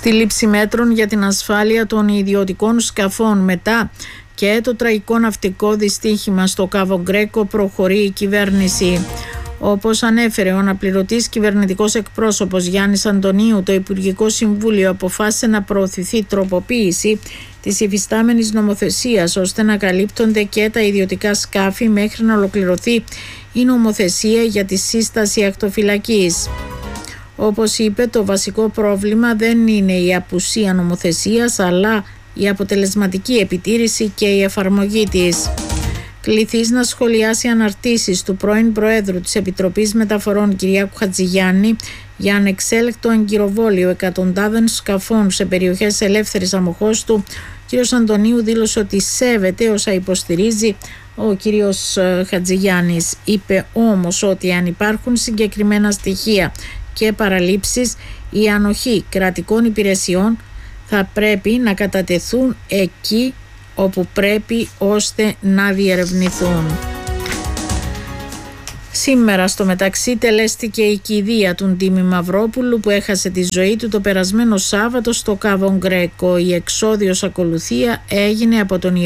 στη λήψη μέτρων για την ασφάλεια των ιδιωτικών σκαφών. Μετά και το τραγικό ναυτικό δυστύχημα στο Κάβο Γκρέκο προχωρεί η κυβέρνηση. Όπως ανέφερε ο αναπληρωτής κυβερνητικός εκπρόσωπος Γιάννης Αντωνίου, το Υπουργικό Συμβούλιο αποφάσισε να προωθηθεί τροποποίηση της υφιστάμενης νομοθεσίας ώστε να καλύπτονται και τα ιδιωτικά σκάφη μέχρι να ολοκληρωθεί η νομοθεσία για τη σύσταση ακτοφυλακής. Όπως είπε, το βασικό πρόβλημα δεν είναι η απουσία νομοθεσίας αλλά η αποτελεσματική επιτήρηση και η εφαρμογή της. Κληθείς να σχολιάσει αναρτήσεις του πρώην Προέδρου της Επιτροπής Μεταφορών Κυριάκου Χατζηγιάννη για ανεξέλεκτο αγκυροβόλιο εκατοντάδων σκαφών σε περιοχές ελεύθερης αμοχώς του, ο κ. Αντωνίου δήλωσε ότι σέβεται όσα υποστηρίζει ο κ. Χατζηγιάννης. Είπε όμως ότι αν υπάρχουν συγκεκριμένα στοιχεία και παραλήψεις, η ανοχή κρατικών υπηρεσιών θα πρέπει να κατατεθούν εκεί όπου πρέπει ώστε να διερευνηθούν. Σήμερα στο μεταξύ τελέστηκε η κηδεία του Ντίμη Μαυρόπουλου που έχασε τη ζωή του το περασμένο Σάββατο στο Κάβο Γκρέκο. Η εξόδιος ακολουθία έγινε από τον